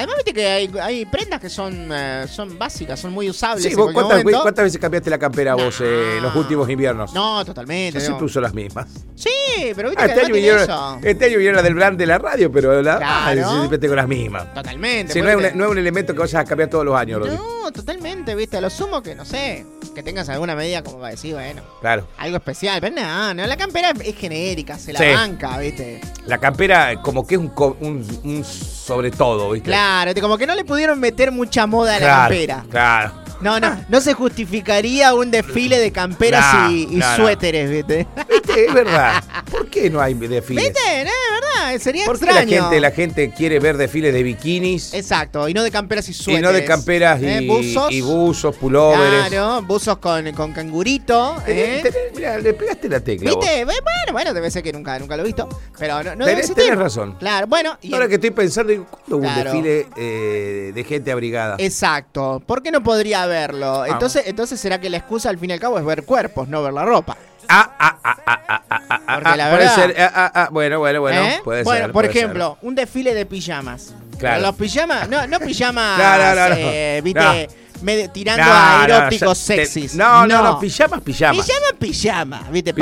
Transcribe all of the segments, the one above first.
Además, viste que hay prendas que son básicas, son muy usables. Sí, vos ¿cuántas veces cambiaste la campera vos los últimos inviernos? No, totalmente. Yo siempre uso las mismas. Sí, pero viste que este año vinieron la del brand de la radio, pero siempre tengo las mismas. Totalmente. Si no es un elemento que vayas a cambiar todos los años, Rodri. No, totalmente, viste. A lo sumo que, no sé, que tengas alguna medida como para decir, bueno, claro, algo especial. Pero no, la campera es genérica, se la banca, viste. La campera como que es un sobre todo, viste. Claro, como que no le pudieron meter mucha moda a la campera. Claro. No se justificaría un desfile de camperas y suéteres, ¿viste? ¿Viste? Es verdad. ¿Por qué no hay desfiles? ¿Viste? No, es verdad, sería ¿Por extraño. qué la gente quiere ver desfiles de bikinis? Exacto, y no de camperas y suéteres. Y no de camperas y buzos, pulóveres. Claro, buzos con cangurito. Mira, le pegaste la tecla. ¿Viste? Vos. Bueno, debe ser que nunca lo he visto. Pero no tenés razón. Claro, bueno. Ahora que estoy pensando, ¿cuándo hubo un desfile de gente abrigada? Exacto. ¿Por qué no podría verlo? Entonces será que la excusa al fin y al cabo es ver cuerpos, no ver la ropa. Porque la verdad, puede ser. Bueno. Puede ser. Por ejemplo, un desfile de pijamas. Claro. Pero los pijamas, no pijamas, no. viste, tirando a eróticos sexys. No, pijamas. Pijama, viste,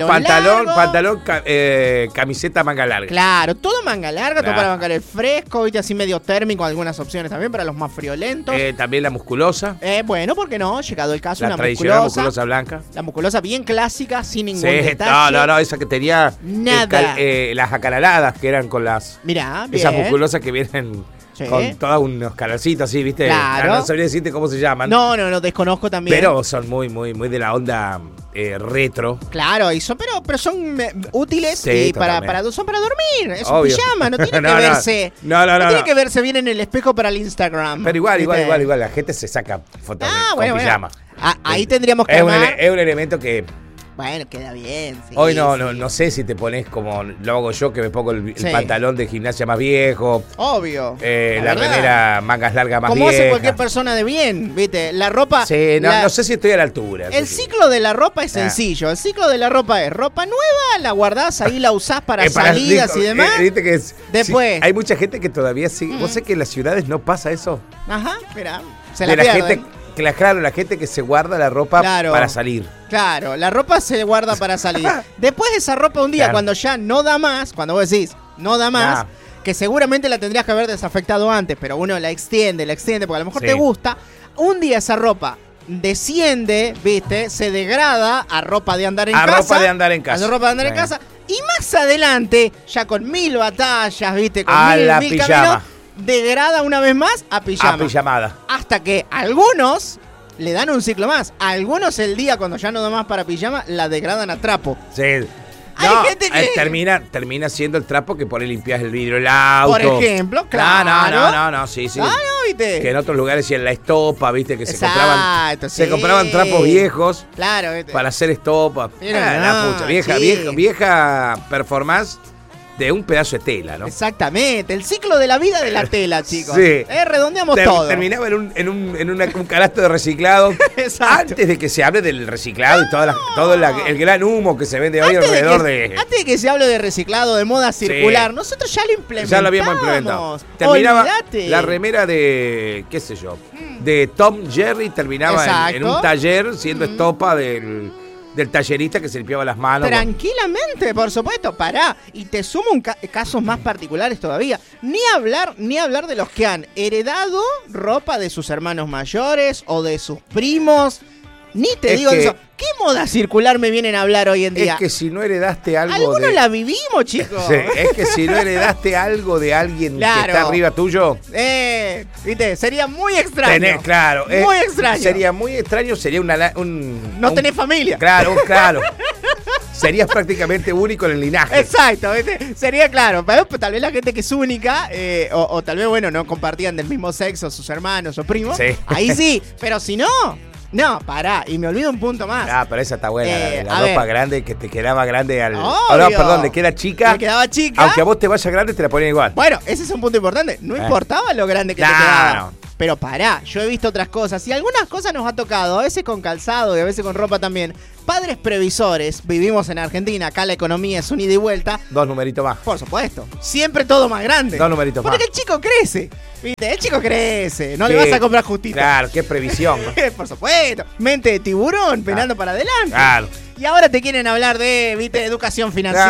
pantalón, camiseta manga larga. Claro, todo manga larga, todo para bancar el fresco, viste, así medio térmico, algunas opciones también para los más friolentos. También la musculosa. Bueno, ¿por qué no? Llegado el caso, la una tradicional musculosa blanca. La musculosa bien clásica, sin ningún detalle. No, esa que tenía nada. Las acaraladas que eran con las... Mirá, esas musculosas que vienen... Sí. Con todos unos canalcitos así, ¿viste? Claro. No sabría decirte cómo se llaman. No, desconozco también. Pero son muy de la onda retro. Claro, pero son útiles y son para dormir. Es un pijama, no tiene que verse. No tiene que verse bien en el espejo para el Instagram. Pero igual, la gente se saca fotos con pijama. Ahí tendríamos que es un elemento que... Bueno, queda bien. Sí, hoy no sé si te pones como lo hago yo, que me pongo el pantalón de gimnasia más viejo. Obvio. La remera mangas largas más como vieja. Hace cualquier persona de bien, ¿viste? La ropa... Sí, no sé si estoy a la altura. El ciclo de la ropa es sencillo. El ciclo de la ropa es ropa nueva, la guardás, ahí la usás para salidas y demás. ¿Viste que después... hay mucha gente que todavía sigue... ¿Vos sabés que en las ciudades no pasa eso? Ajá, mira. Se la pierden. La gente que se guarda la ropa para salir. Claro, la ropa se guarda para salir. Después esa ropa un día, cuando ya no da más, cuando vos decís, no da más, que seguramente la tendrías que haber desafectado antes, pero uno la extiende, porque a lo mejor te gusta, un día esa ropa desciende, ¿viste? Se degrada a ropa de andar en casa. A ropa de andar en casa. Y más adelante, ya con 1000 batallas, ¿viste? Con mil caminos, degrada una vez más a pijama. A pijamada. Hasta que algunos le dan un ciclo más. Algunos el día, cuando ya no da más para pijama, la degradan a trapo. Sí. Hay gente que... termina siendo el trapo que por ahí limpias el vidrio del auto. Por ejemplo, claro. No, sí. Ah, no, ¿viste? Que en otros lugares en la estopa, ¿viste? Que se compraban trapos viejos. Claro, ¿viste? Para hacer estopa. Vieja performance de un pedazo de tela, ¿no? Exactamente, el ciclo de la vida de la tela, chicos. Sí. Redondeamos todo. Terminaba en un canasto de reciclado. Exacto. Antes de que se hable del reciclado y todo el gran humo que se vende hoy alrededor de... Antes de que se hable de reciclado, de moda circular, nosotros ya lo implementamos. Ya lo habíamos implementado. Terminaba la remera de, qué sé yo, de Tom Jerry, terminaba en un taller siendo estopa del tallerista que se limpiaba las manos. Tranquilamente, por supuesto, pará. Y te sumo casos más particulares todavía. Ni hablar de los que han heredado ropa de sus hermanos mayores o de sus primos. Ni te digo eso. ¿Qué moda circular me vienen a hablar hoy en día? Es que si no heredaste algo algunos la vivimos, chicos. Sí, es que si no heredaste algo de alguien que está arriba tuyo. Viste, sería muy extraño. Muy extraño. Sería muy extraño, sería no tenés familia. Claro. Serías prácticamente único en el linaje. Exacto, ¿viste? Sería claro. Pero tal vez la gente que es única, o tal vez, no compartían del mismo sexo sus hermanos o primos. Sí. Ahí sí, pero si no... No, pará, y me olvido un punto más. Pero esa está buena, la ropa grande que te quedaba grande al... le queda chica. Me quedaba chica. Aunque a vos te vaya grande, te la ponían igual. Bueno, ese es un punto importante. No importaba lo grande que te quedaba. Pero pará, yo he visto otras cosas y algunas cosas nos ha tocado, a veces con calzado y a veces con ropa también. Padres previsores, vivimos en Argentina, acá la economía es un ida y vuelta. 2 numeritos más. Por supuesto, siempre todo más grande. 2 numeritos más. Porque el chico crece, ¿viste? El chico crece, no le vas a comprar justito. Claro, qué previsión, ¿no? Por supuesto, mente de tiburón, penando para adelante. Claro. Y ahora te quieren hablar de, ¿viste? Educación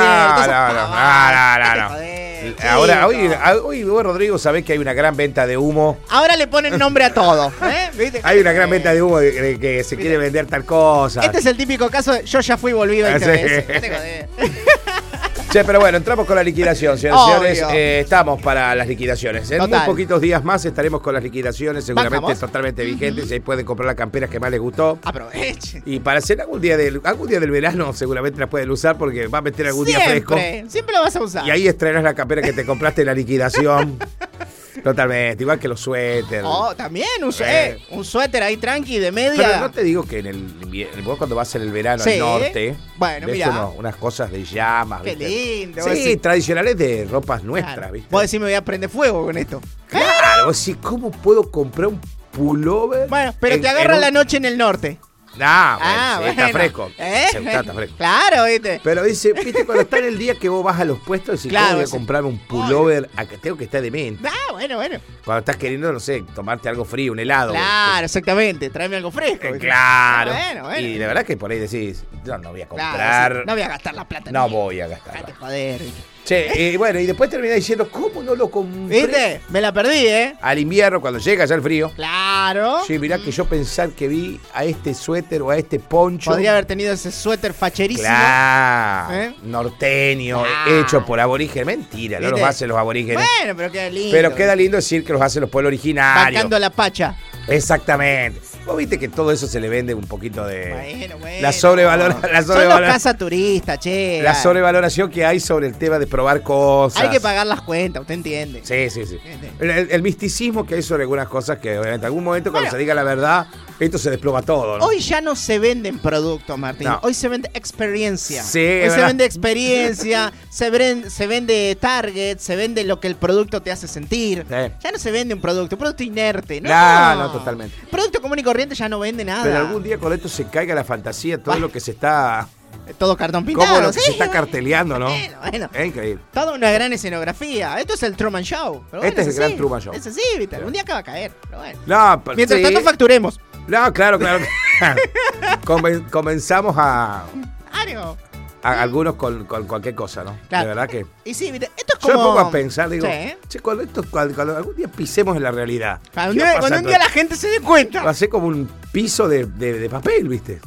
financiera. Ahora, hoy vos, Rodrigo, sabés que hay una gran venta de humo. Ahora le ponen nombre a todo. ¿Viste? Hay una gran venta de humo de que se quiere vender tal cosa. Este es el típico caso de yo ya fui y volví 20 veces. Che, pero bueno, entramos con la liquidación, señores y señores. Estamos para las liquidaciones. En muy poquitos días más estaremos con las liquidaciones, seguramente totalmente vigentes. Y ahí pueden comprar las camperas que más les gustó. Aprovechen. Y para hacer algún día del verano, seguramente las pueden usar porque va a meter algún día fresco. Siempre lo vas a usar. Y ahí estrenás la campera que te compraste en la liquidación. Totalmente, igual que los suéteres. También un suéter ahí tranqui de media. Pero no te digo que vos cuando vas en el verano al norte, bueno, ves unas cosas de llamas. Qué ¿viste? lindo. Sí, tradicionales de ropas nuestras, claro. ¿viste? Vos decís me voy a prender fuego con esto. Claro, sí, ¿cómo puedo comprar un pullover? Bueno, pero te agarra la noche en el norte. Bueno, está fresco. Está fresco. Claro, ¿viste? Pero viste, cuando está en el día que vos vas a los puestos y claro, voy a comprar un pullover, tengo que estar demente. Bueno. Cuando estás queriendo, no sé, tomarte algo frío, un helado. Claro, exactamente, tráeme algo fresco. Claro. Bueno. Y la verdad que por ahí decís, no voy a comprar. Claro, no voy a gastar la plata. No voy a gastar. Joder. Che, bueno, y después terminé diciendo, ¿cómo no lo compré? ¿Viste? Me la perdí, Al invierno, cuando llega ya el frío. Claro. Sí, mirá que yo pensar que vi a este suéter o a este poncho. Podría haber tenido ese suéter facherísimo. Claro. Norteño, hecho por aborígenes. Mentira, ¿viste? No los hacen los aborígenes. Bueno, pero queda lindo. Pero queda lindo decir que los hacen los pueblos originarios. Sacando la pacha. Exactamente. Vos viste que todo eso se le vende un poquito de... Bueno. La sobrevaloración. Son los casaturistas, che. La sobrevaloración que hay sobre el tema de probar cosas. Hay que pagar las cuentas, usted entiende. Sí. El misticismo que hay sobre algunas cosas que obviamente en algún momento cuando se diga la verdad, esto se desploma todo, ¿no? Hoy ya no se venden productos, Martín. No. Hoy se vende experiencia. Sí, hoy se vende experiencia, se vende target, se vende lo que el producto te hace sentir. Sí. Ya no se vende un producto inerte. No, totalmente. Producto común y corriente ya no vende nada. Pero algún día con esto se caiga la fantasía, todo lo que se está... Todo cartón pintado. Como lo que se está carteleando, ¿no? Bueno. Es increíble. Toda una gran escenografía. Esto es el Truman Show. Pero bueno, este es el gran Truman Show. Ese sí, ¿viste? Algún día acá va a caer. Pero bueno. No, pero mientras tanto facturemos. No, claro. Comenzamos a algunos con cualquier cosa, ¿no? Claro. De verdad que... Y sí, mire, esto es como... Yo me pongo a pensar, digo, che, cuando algún día pisemos en la realidad. Cuando un día la gente se dé cuenta. Va a ser como un piso de papel, ¿viste?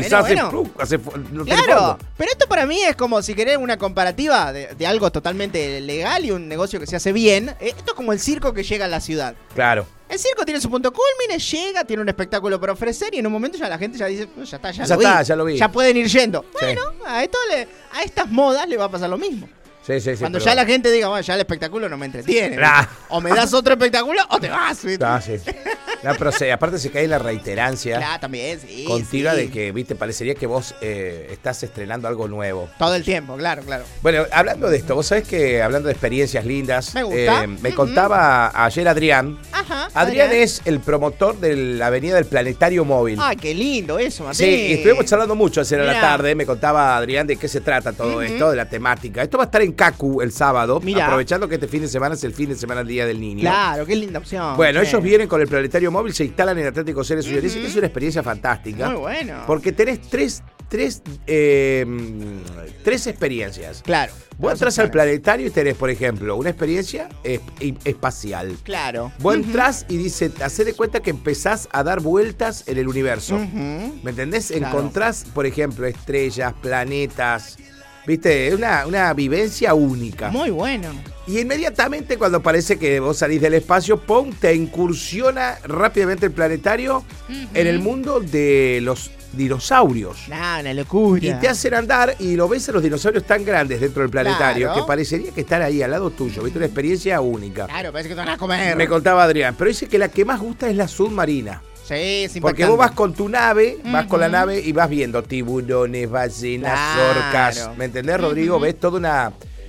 Claro, pero esto para mí es como, si querés, una comparativa de algo totalmente legal y un negocio que se hace bien. Esto es como el circo que llega a la ciudad. Claro. El circo tiene su punto culmine, llega, tiene un espectáculo para ofrecer y en un momento ya la gente ya dice, ya lo vi. Ya pueden ir yendo. Sí. Bueno, a estas modas le va a pasar lo mismo. Sí, cuando ya la gente diga, bueno, ya el espectáculo no me entretiene. O me das otro espectáculo o te vas. ¿Viste? Sí. No, pero aparte se cae en la reiterancia. Claro, también, sí. Continua de que, viste, parecería que vos estás estrenando algo nuevo. Todo el tiempo, claro. Bueno, hablando de esto, vos sabés que hablando de experiencias lindas. Me gusta. Me contaba ayer Adrián. Ajá. Adrián es el promotor de la avenida del Planetario Móvil. Ah, qué lindo eso, Martín. Sí, estuvimos charlando mucho ayer a la tarde. Me contaba Adrián de qué se trata todo esto, de la temática. Esto va a estar en Cacu el sábado, aprovechando que este fin de semana es el fin de semana del Día del Niño. Claro, qué linda opción. Bueno, ellos vienen con el Planetario Móvil, se instalan en Atlético Ceres y dicen que es una experiencia fantástica. Muy bueno. Porque tenés tres experiencias. Claro. Vos entras al planetario y tenés, por ejemplo, una experiencia espacial. Claro. Vos entrás y dice, hacé de cuenta que empezás a dar vueltas en el universo. ¿Me entendés? Claro. Encontrás, por ejemplo, estrellas, planetas. ¿Viste? Es una vivencia única. Muy bueno. Y inmediatamente cuando parece que vos salís del espacio, te incursiona rápidamente el planetario en el mundo de los dinosaurios. Una locura. Y te hacen andar y lo ves a los dinosaurios tan grandes dentro del planetario que parecería que están ahí al lado tuyo. ¿Viste? Una experiencia única. Claro, parece que te van a comer. Me contaba Adrián. Pero dice que la que más gusta es la submarina. Sí, es porque vos vas con tu nave, vas con la nave y vas viendo tiburones, ballenas, orcas. ¿Me entendés, Rodrigo? Ves toda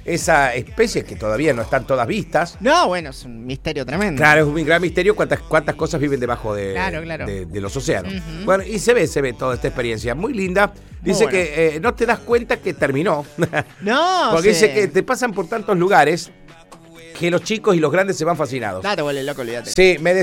esa especie que todavía no están todas vistas. No, bueno, es un misterio tremendo. Claro, es un gran misterio cuántas cosas viven debajo de los océanos. Bueno, y se ve toda esta experiencia. Muy linda. Dice que no te das cuenta que terminó. No, porque dice que te pasan por tantos lugares que los chicos y los grandes se van fascinados. Te vuelve loco, olvídate. Sí, me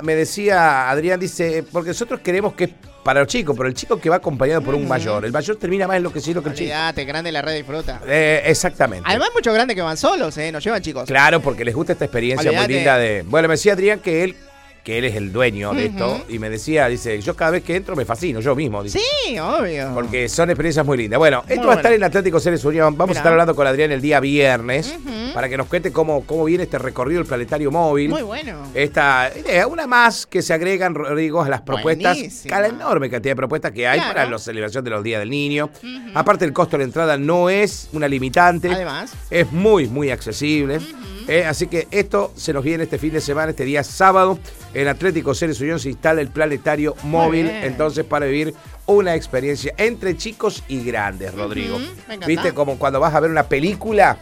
decía Adrián, dice, porque nosotros queremos que es para los chicos, pero el chico que va acompañado por un mayor, el mayor termina más enloquecido que el chico. Olvídate, grande la red disfruta. Exactamente. Además, muchos grandes que van solos, no llevan chicos. Claro, porque les gusta esta experiencia muy linda de... Bueno, me decía Adrián que él es el dueño de esto, y me decía, dice, yo cada vez que entro me fascino, yo mismo. Dice, sí, obvio. Porque son experiencias muy lindas. Bueno, esto va a estar en Atlético Ceres Unión. Vamos a estar hablando con Adrián el día viernes para que nos cuente cómo viene este recorrido del planetario móvil. Muy bueno. Esta idea, una más que se agregan, Rodrigo, a las propuestas, a la enorme cantidad de propuestas que hay para la celebración de los Días del Niño. Aparte, el costo de la entrada no es una limitante. Además, es muy, muy accesible. Así que esto se nos viene este fin de semana, este día sábado. En Atlético Ceres Unión se instala el planetario móvil, entonces para vivir una experiencia entre chicos y grandes, Rodrigo. ¿Viste? Como cuando vas a ver una película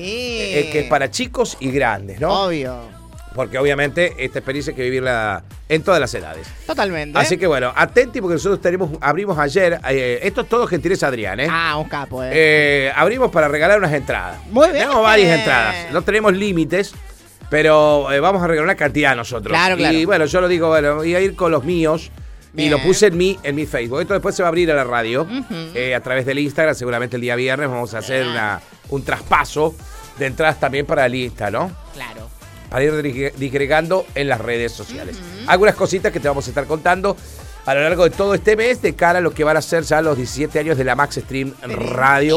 que es para chicos y grandes, ¿no? Obvio. Porque obviamente esta experiencia hay que vivirla en todas las edades. Totalmente. Así que bueno, atenti porque nosotros abrimos ayer, esto es todo gentileza Adrián, ¿eh? Un capo, abrimos para regalar unas entradas. Muy bien. Tenemos varias entradas, no tenemos límites, pero vamos a regalar una cantidad nosotros. Claro. Y bueno, yo lo digo, voy a ir con los míos. Bien. Y lo puse en mi Facebook. Esto después se va a abrir a la radio a través del Instagram. Seguramente el día viernes vamos a hacer un traspaso de entradas también para el Insta, ¿no? Claro. Para ir disgregando en las redes sociales. Algunas cositas que te vamos a estar contando a lo largo de todo este mes de cara a lo que van a ser ya los 17 años de la Max Stream Radio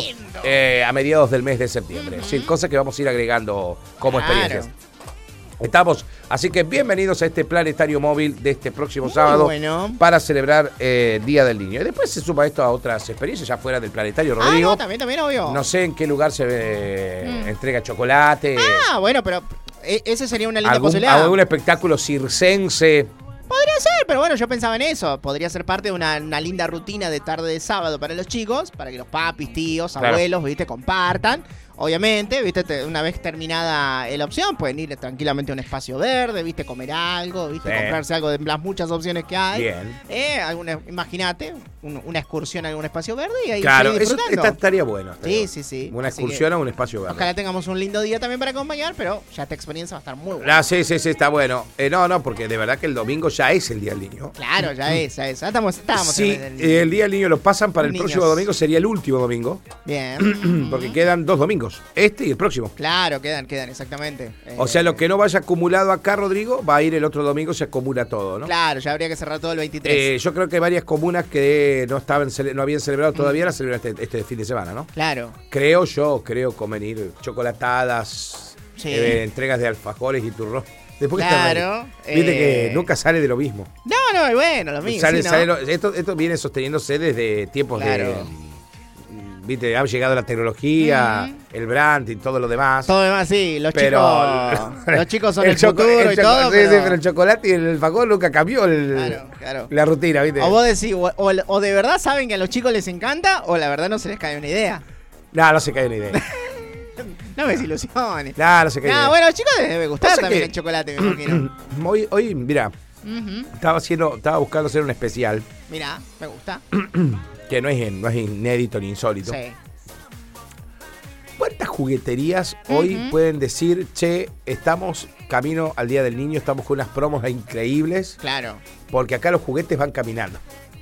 a mediados del mes de septiembre. Sí, cosas que vamos a ir agregando como experiencias. Estamos, así que bienvenidos a este planetario móvil de este próximo sábado para celebrar Día del Niño. Y después se suma esto a otras experiencias ya fuera del planetario, Rodrigo. No, también, obvio. No sé en qué lugar se entrega chocolate. Bueno, pero ese sería una linda posibilidad. Algún espectáculo circense. Podría ser, pero bueno, yo pensaba en eso. Podría ser parte de una linda rutina de tarde de sábado para los chicos, para que los papis, tíos, abuelos, ¿viste? Compartan. Obviamente, ¿viste? Una vez terminada la opción, pueden ir tranquilamente a un espacio verde, ¿viste? Comer algo, ¿viste? Comprarse algo de las muchas opciones que hay. Bien. Imagínate, una excursión a algún espacio verde y ahí eso estaría bueno. Sí. Una excursión a un espacio verde. Ojalá tengamos un lindo día también para acompañar, pero ya esta experiencia va a estar muy buena. Sí, está bueno. No, porque de verdad que el domingo ya es el Día del Niño. Claro, ya es. Ya estamos sí, el Día del Niño lo pasan para el próximo domingo, sería el último domingo. Bien. Porque quedan 2 domingos. Este y el próximo. Claro, quedan, exactamente. O sea, lo que no vaya acumulado acá, Rodrigo, va a ir el otro domingo, se acumula todo, ¿no? Claro, ya habría que cerrar todo el 23. Yo creo que varias comunas que no habían celebrado todavía la celebran este fin de semana, ¿no? Claro. Creo convenir chocolatadas, entregas de alfajores y turrón. Después claro. Viste que nunca sale de lo mismo. No, bueno, lo mismo. Esto viene sosteniéndose desde tiempos de... Viste, ha llegado la tecnología, el brand y todo lo demás. Todo lo demás, sí. Los chicos son el futuro y todo. Sí, pero el chocolate y el alfajor nunca cambió la rutina, ¿viste? O vos decís, o de verdad saben que a los chicos les encanta, o la verdad no se les cae una idea. No se cae una idea. No me desilusiones. No se cae una idea. Bueno, a los chicos les debe gustar también el chocolate, me imagino. Hoy mirá, estaba buscando hacer un especial. Mirá, me gusta. Que no es inédito ni insólito. Sí. ¿Cuántas jugueterías hoy pueden decir, estamos camino al Día del Niño, estamos con unas promos increíbles? Claro. Porque acá los juguetes van caminando.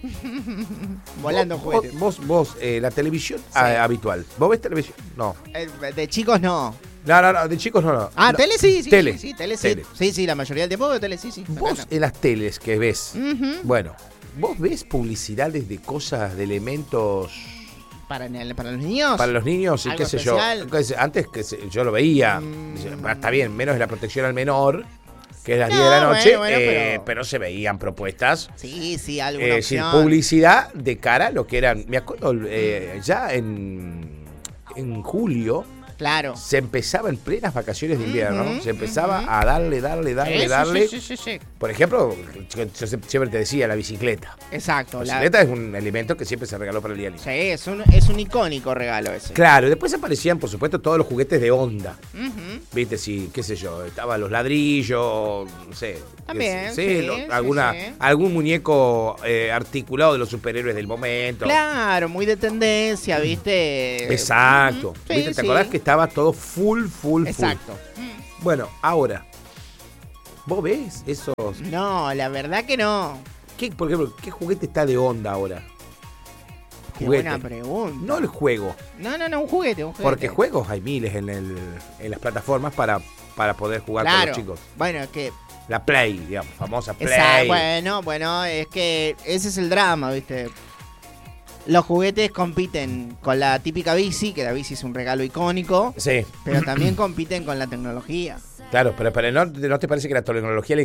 Volando juguetes. Vos la televisión habitual. ¿Vos ves televisión? No. De chicos no. No, de chicos no. Tele sí. Tele. Sí, tele sí. Sí, la mayoría del tiempo veo tele sí. Vos en las teles que ves, bueno... ¿Vos ves publicidades de cosas, de elementos... ¿Para los niños? Para los niños, y qué sé yo. Antes yo lo veía. Está bien, menos de la protección al menor, que es las 10 de la noche, pero se veían propuestas. Sí, alguna sin opción. publicidad de cara a lo que eran... Me acuerdo, ya en julio Claro. Se empezaba en plenas vacaciones de invierno, se empezaba a darle. Sí. Por ejemplo, yo siempre te decía, la bicicleta. Exacto. La bicicleta es un elemento que siempre se regaló para el Día del Niño. Sí, es un icónico regalo ese. Claro, y después aparecían, por supuesto, todos los juguetes de onda. Viste, sí, qué sé yo, estaban los ladrillos, no sé. También, algún muñeco articulado de los superhéroes del momento. Claro, muy de tendencia, ¿viste? Exacto. ¿Viste? ¿Te acordás que estaba todo full? Exacto. Bueno, ahora, ¿vos ves esos? No, la verdad que no. Por ejemplo, ¿qué juguete está de onda ahora? Qué buena pregunta. No el juego. No, un juguete. Porque juegos hay miles en las plataformas para poder jugar con los chicos. Bueno, es que... La Play, digamos, famosa Play. Bueno, es que ese es el drama, ¿viste? Los juguetes compiten con la típica bici, que la bici es un regalo icónico. Sí. Pero también compiten con la tecnología. Claro, pero ¿no te parece que la tecnología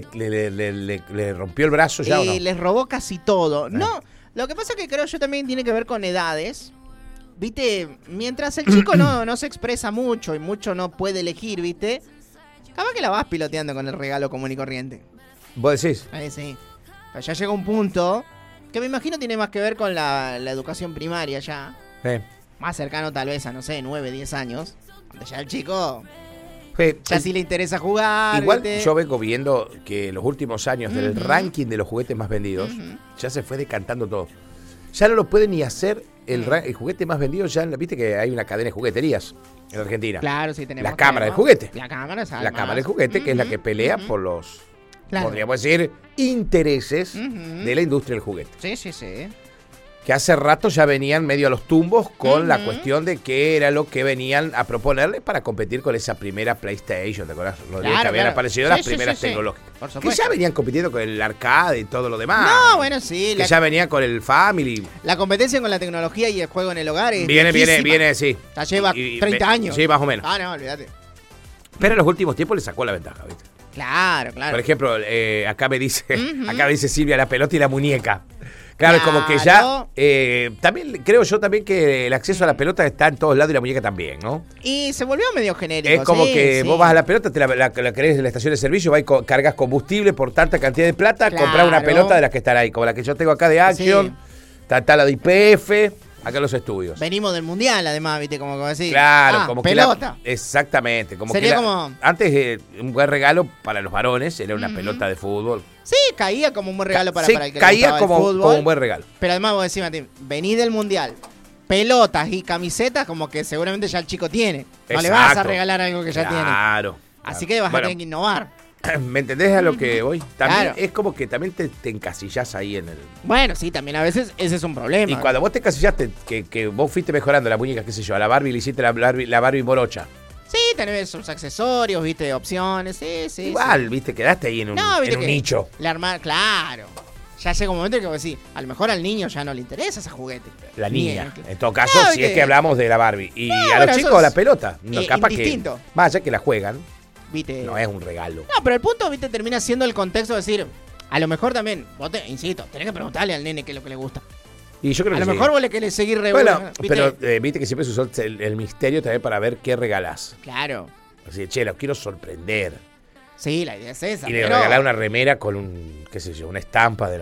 le rompió el brazo ya o no? Les robó casi todo. No, lo que pasa es que creo yo también tiene que ver con edades. ¿Viste? Mientras el chico no se expresa mucho y mucho no puede elegir, ¿viste? Capaz que la vas piloteando con el regalo común y corriente. ¿Vos decís? Sí. Pero ya llega un punto que me imagino tiene más que ver con la educación primaria ya. Sí. Más cercano tal vez a, no sé, 9, 10 años. Donde ya el chico... Sí. Ya sí le interesa jugar. Igual ¿viste? yo vengo viendo que los últimos años del ranking de los juguetes más vendidos ya se fue decantando todo. Ya no lo puede ni hacer el juguete más vendido. Ya viste que hay una cadena de jugueterías en Argentina. Claro, sí tenemos. La cámara de juguete. La cámara de juguete, que es la que pelea por los, podríamos decir, intereses de la industria del juguete. Sí. Que hace rato ya venían medio a los tumbos con la cuestión de qué era lo que venían a proponerle para competir con esa primera PlayStation, ¿te acuerdas? Que habían aparecido las primeras tecnológicas. Por supuesto. Que ya venían compitiendo con el arcade y todo lo demás. No, bueno, sí. Que ya venían con el Family. La competencia con la tecnología y el juego en el hogar es Viene, sí. Ya lleva 30 años. Sí, más o menos. No, olvídate. Pero en los últimos tiempos le sacó la ventaja, ¿viste? Claro. Por ejemplo, acá me dice Silvia, la pelota y la muñeca. Claro, es como que ya... también creo yo también que el acceso a la pelota está en todos lados y la muñeca también, ¿no? Y se volvió medio genérico. Es como que vos vas a la pelota, la querés en la estación de servicio, vas y cargas combustible por tanta cantidad de plata, compras una pelota de las que están ahí, como la que yo tengo acá de Action, está la de IPF, acá en los estudios. Venimos del Mundial, además, ¿viste? Como decís. Claro, como pelota. Exactamente. Como sería que como... Antes, un buen regalo para los varones era una pelota de fútbol. Sí, caía como un buen regalo para el que caía le como el fútbol. Un buen regalo. Pero además vos decís, Martín, venís del Mundial, pelotas y camisetas como que seguramente ya el chico tiene. No le vas a regalar algo que ya tiene. Claro. Así que vas a tener que innovar. ¿Me entendés a lo que voy? También es como que también te encasillás ahí en el... Bueno, sí, también a veces ese es un problema. Y cuando vos te encasillaste, que vos fuiste mejorando la muñeca, qué sé yo, a la Barbie le hiciste la Barbie morocha. Sí, tenés sus accesorios, viste, opciones, sí. Igual, viste, quedaste ahí en un nicho. Claro. Ya llega un momento en que vos decís, a lo mejor al niño ya no le interesa ese juguete. La niña, en todo caso, si es que hablamos de la Barbie. Y a los chicos la pelota. No, capaz indistinto. Que, más allá que la juegan, ¿viste? No es un regalo. No, pero el punto, viste, termina siendo el contexto de decir, a lo mejor también, vos insisto, tenés que preguntarle al nene qué es lo que le gusta. Y yo creo a que lo mejor vos le querés seguir Bueno, pero viste que siempre se usó el misterio también para ver qué regalás. Claro. Así, lo quiero sorprender. Sí, la idea es esa. Y le regalás una remera con qué sé yo, una estampa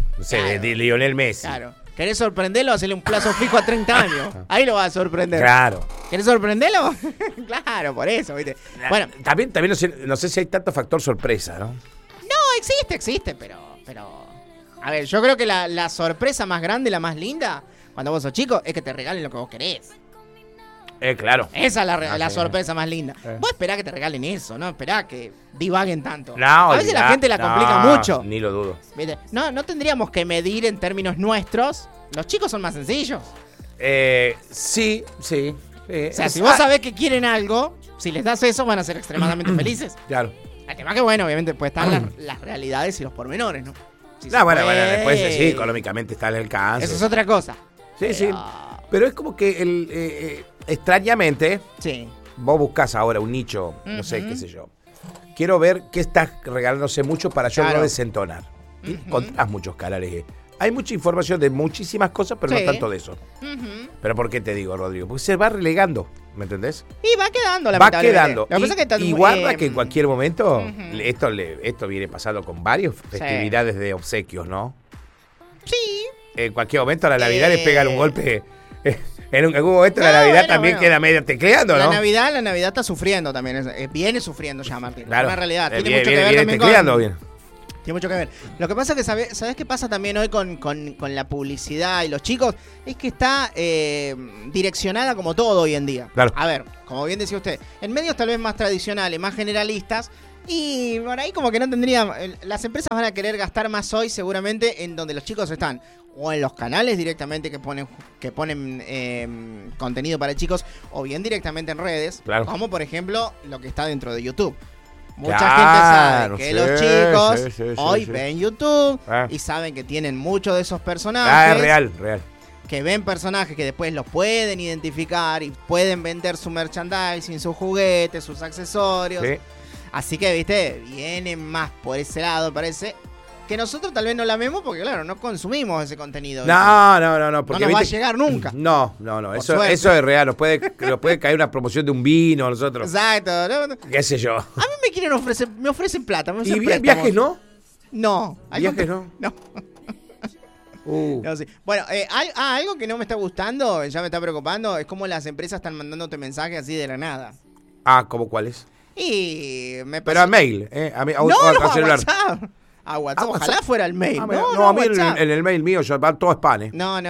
de Lionel Messi. Claro. ¿Querés sorprenderlo? Hacerle un plazo fijo a 30 años. Ahí lo vas a sorprender. Claro. ¿Querés sorprenderlo? Claro, por eso, ¿viste? Bueno, también no sé si hay tanto factor sorpresa, ¿no? No, existe, pero... A ver, yo creo que la sorpresa más grande, la más linda, cuando vos sos chico, es que te regalen lo que vos querés. Claro. Esa es la sorpresa más linda. Vos esperá que te regalen eso, ¿no? Esperá que divaguen tanto. No, a veces la gente la complica mucho. Ni lo dudo. ¿Viste? No tendríamos que medir en términos nuestros. Los chicos son más sencillos. Sí. O sea, si vos sabés que quieren algo, si les das eso, van a ser extremadamente felices. Claro. El tema que, bueno, obviamente, pues están las realidades y los pormenores, ¿no? Bueno, después sí, económicamente está el alcance. Eso es otra cosa. Sí. Pero es como que extrañamente, vos buscás ahora un nicho, no sé, qué sé yo. Quiero ver qué estás regalándose mucho para yo no desentonar. Y encontrás muchos canales Hay mucha información de muchísimas cosas, pero no tanto de eso. Pero ¿por qué te digo, Rodrigo? Porque se va relegando, ¿me entendés? Y va quedando, va quedando. Y guarda que en cualquier momento, esto viene pasando con varias festividades de obsequios, ¿no? Sí. En cualquier momento a la Navidad le pegan un golpe. En algún momento la Navidad también queda medio tecleando, ¿no? La Navidad está sufriendo también. Viene sufriendo ya, Martín. Claro. Es una realidad. Tiene mucho que ver también tecleando, bien. Tiene mucho que ver. Lo que pasa es que, ¿sabés qué pasa también hoy con la publicidad y los chicos? Es que está direccionada como todo hoy en día. Claro. A ver, como bien decía usted, en medios tal vez más tradicionales, más generalistas, y por ahí como que no tendría... Las empresas van a querer gastar más hoy seguramente en donde los chicos están. O en los canales directamente que ponen contenido para chicos, o bien directamente en redes, como por ejemplo lo que está dentro de YouTube. Mucha gente sabe que los chicos hoy ven YouTube y saben que tienen muchos de esos personajes. Real. Que ven personajes que después los pueden identificar y pueden vender su merchandising, sus juguetes, sus accesorios. Sí. Así que, viste, vienen más por ese lado, parece. Que nosotros tal vez no la vemos porque, claro, no consumimos ese contenido. No. Porque no nos va a llegar nunca. No. Eso es real. Nos puede caer una promoción de un vino a nosotros. Exacto. ¿Qué sé yo? A mí me ofrecen plata. ¿Y viajes no? No. ¿Viajes no? No. No, sí. Bueno, algo que no me está gustando, ya me está preocupando, es cómo las empresas están mandándote mensajes así de la nada. ¿Cómo cuáles? Pero a mail, a celular. WhatsApp. A WhatsApp. Ojalá fuera el mail. A mí en el mail mío va todo spam. No.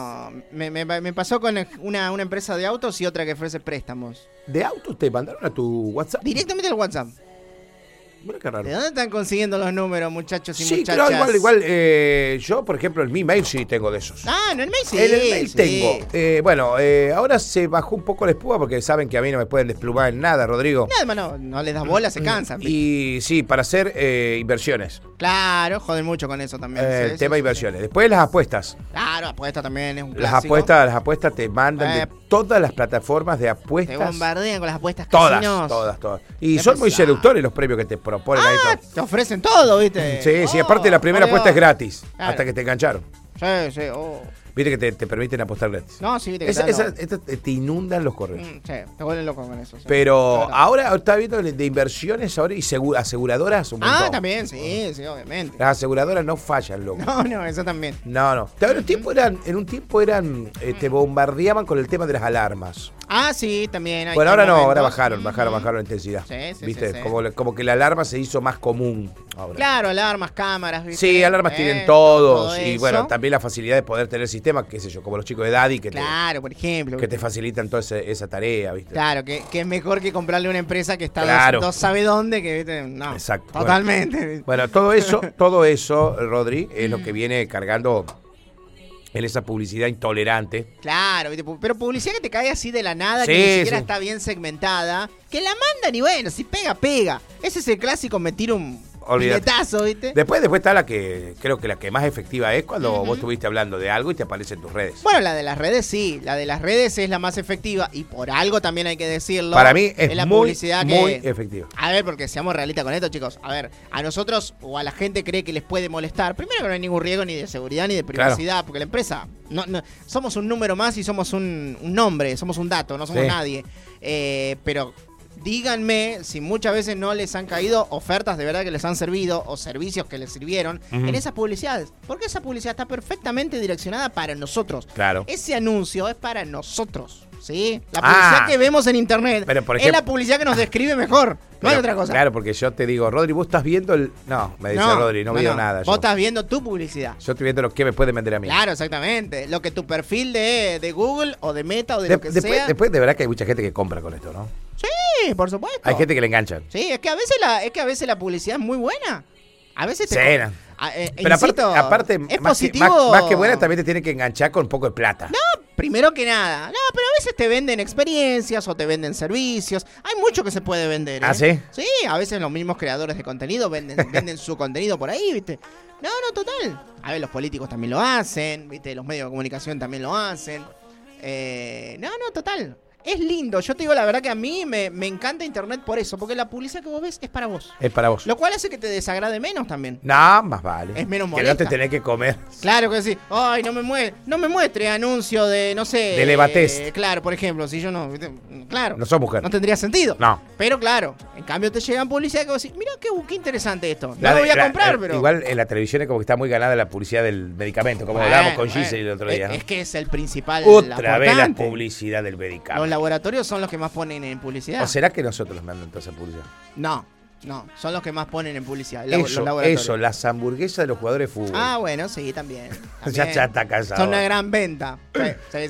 Me pasó con una empresa de autos y otra que ofrece préstamos. ¿De autos te mandaron a tu WhatsApp? Directamente al WhatsApp. Bueno, qué raro. ¿De dónde están consiguiendo los números, muchachos y muchachas? Sí, claro, igual. Yo, por ejemplo, en mi mail sí tengo de esos. En el mail sí. En el mail tengo. Ahora se bajó un poco la espuma porque saben que a mí no me pueden desplumar en nada, Rodrigo. Nada, no les das bola, se cansan. Y sí, para hacer inversiones. Claro, joden mucho con eso también. El tema de inversiones. Después las apuestas. Claro, apuestas también es un clásico. Las apuestas te mandan de todas las plataformas de apuestas. Te bombardean con las apuestas casinos. Todas. Y son muy seductores los premios que te proponen ahí. Te ofrecen todo, ¿viste? Sí, aparte la primera apuesta es gratis, hasta que te engancharon. Sí. Viste que te permiten apostar gratis. No, sí, viste que te inundan los correos. Sí, te vuelven loco con eso. Sí. Pero ahora está viendo de inversiones ahora y aseguradoras un montón. También, sí, obviamente. Las aseguradoras no fallan, loco. No, eso también. No. En un tiempo te bombardeaban con el tema de las alarmas. Sí, también. Bueno, ahora no, ahora bajaron la intensidad. Sí, ¿viste? Sí. Como que la alarma se hizo más común ahora. Claro, alarmas, cámaras, ¿viste? Sí, alarmas tienen todos. Y bueno, también la facilidad de poder tener sistemas, qué sé yo, como los chicos de Daddy por ejemplo. Que te facilitan toda esa tarea, ¿viste? Claro, que es mejor que comprarle a una empresa que está dos sabe dónde, que ¿viste? No. Exacto. Totalmente. Bueno, todo eso, Rodri, es lo que viene cargando en esa publicidad intolerante. Claro, ¿viste? Pero publicidad que te cae así de la nada, que ni siquiera está bien segmentada, que la mandan y bueno, si pega. Ese es el clásico, me tiro un piletazo, ¿viste? Después está la que creo que la que más efectiva es cuando vos estuviste hablando de algo y te aparece en tus redes. Bueno, la de las redes sí, la de las redes es la más efectiva y por algo también hay que decirlo. Para mí es la muy, publicidad muy efectiva. A ver, porque seamos realistas con esto, chicos. A ver, a nosotros o a la gente cree que les puede molestar. Primero que no hay ningún riesgo ni de seguridad ni de privacidad, porque la empresa no somos un número más y somos un nombre, somos un dato, no somos nadie. Pero díganme si muchas veces no les han caído ofertas de verdad que les han servido o servicios que les sirvieron en esas publicidades. Porque esa publicidad está perfectamente direccionada para nosotros. Claro. Ese anuncio es para nosotros. ¿Sí? La publicidad que vemos en internet es la publicidad que nos describe mejor. No hay otra cosa. Claro, porque yo te digo, Rodri, vos estás viendo el... No, me dice Rodri, no veo nada. Vos estás viendo tu publicidad. Yo estoy viendo lo que me pueden vender a mí. Claro, exactamente. Lo que tu perfil de Google o de Meta o de lo que sea. Después de verdad que hay mucha gente que compra con esto, ¿no? Sí, por supuesto. Hay gente que le enganchan. Sí, es que a veces la publicidad es muy buena. A veces pero aparte es positivo. Más que buena, también te tiene que enganchar con un poco de plata. No, primero que nada. No, pero a veces te venden experiencias o te venden servicios. Hay mucho que se puede vender. ¿Ah, sí? Sí, a veces los mismos creadores de contenido venden su contenido por ahí, ¿viste? No, total. A ver, los políticos también lo hacen, ¿viste? Los medios de comunicación también lo hacen. Total. es lindo. Yo te digo la verdad que a mí me encanta internet por eso, porque la publicidad que vos ves es para vos. Es para vos. Lo cual hace que te desagrade menos también. No, más vale. Es menos molesta. Que no te tenés que comer. Claro que sí. Ay, no me muestre anuncio de, no sé... De Levatest. Claro, por ejemplo, si yo no... Claro. No sos mujer. No tendría sentido. No. Pero claro, en cambio te llegan publicidad que vos decís, mira qué interesante esto. No lo voy a comprar, pero... Igual en la televisión es como que está muy ganada la publicidad del medicamento, como hablábamos con Giselle el otro día, ¿no? Es que es el principal. Otra vez la publicidad del medicamento. Los laboratorios son los que más ponen en publicidad. ¿O será que nosotros mandan toda esa publicidad? No, son los que más ponen en publicidad. Los laboratorios. Las hamburguesas de los jugadores de fútbol. Ah, bueno, sí, también. ya está casado. Son una gran venta. Sí.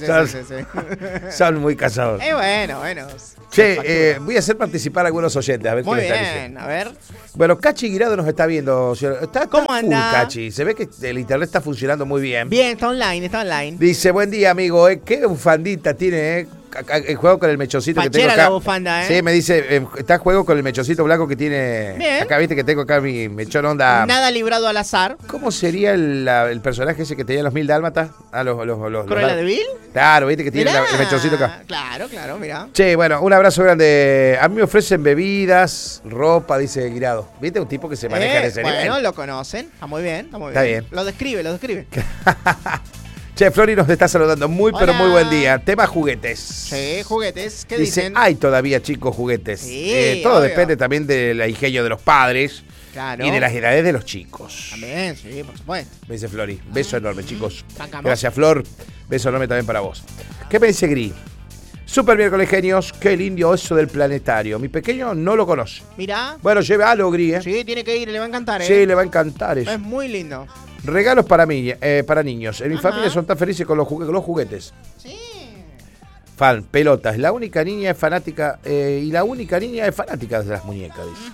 Son muy casados. Bueno. Che, voy a hacer participar a algunos oyentes, a ver qué les está diciendo. A ver. Bueno, Cachi Guirado nos está viendo. ¿Cómo anda? Cachi, se ve que el internet está funcionando muy bien. Bien, está online. Dice, buen día, amigo. Qué bufandita tiene, el juego con el mechoncito que tengo acá. La bufanda, Sí, me dice, está en juego con el mechoncito blanco que tiene. Bien. Acá, viste que tengo acá mi mechón onda. Nada librado al azar. ¿Cómo sería el personaje ese que tenía los 1000 dálmatas? ¿Cruella de Vil? Claro, viste que tiene el mechoncito acá. Claro, mira. Che, bueno, un abrazo grande. A mí me ofrecen bebidas, ropa, dice Guirado. ¿Viste? Un tipo que se maneja en ese nivel. Bueno, lo conocen. Está muy bien. Está bien. Lo describe. Che, Flori nos está saludando. Pero muy buen día. Tema juguetes. Sí, juguetes. ¿Qué dice, dicen? Hay todavía, chicos, juguetes. Sí, todo depende también del ingenio de los padres. Claro. Y de las edades de los chicos. También, sí, por supuesto. Me dice Flori. Beso enorme, chicos. Bancamos. Gracias, Flor. Beso enorme también para vos. ¿Qué me dice Gris? Super miércoles, genios. Qué lindo eso del planetario. Mi pequeño no lo conoce. Mirá. Bueno, llévalo, Gris, Sí, tiene que ir, le va a encantar, Sí, le va a encantar eso. Es muy lindo. Regalos para niños. En mi familia son tan felices con los juguetes. Sí. Fan, pelotas. La única niña es fanática. Y la única niña es fanática de las muñecas, dice.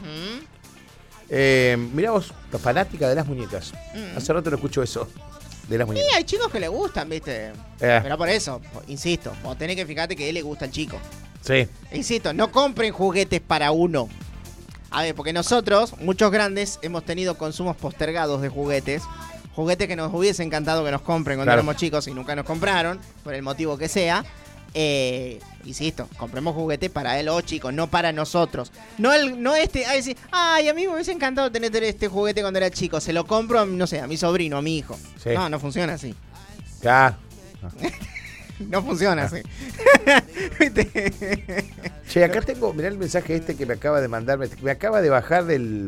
Mirá vos, fanática de las muñecas. Hace rato no escucho eso. De las muñecas. Sí, hay chicos que le gustan, ¿viste? Pero por eso, insisto, vos tenés que fijarte que a él le gusta al chico. Sí. Insisto, no compren juguetes para uno. A ver, porque nosotros, muchos grandes, hemos tenido consumos postergados de juguetes. Juguetes que nos hubiese encantado que nos compren cuando éramos chicos y nunca nos compraron, por el motivo que sea. Insisto, compremos juguetes para él o chicos, no para nosotros. No decir, ay, a mí me hubiese encantado tener este juguete cuando era chico. Se lo compro a, no sé, a mi sobrino, a mi hijo. Sí. No funciona así. Ya. No funciona así. Che, acá tengo, mirá el mensaje que me acaba de mandar. Me acaba de bajar del